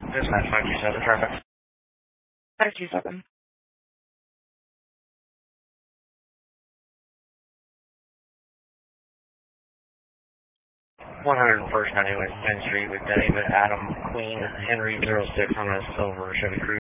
Dispatch 527 traffic. 527. 101st 90 West Penn Street with David Adam Queen Henry 06 on a silver Chevy Cruze.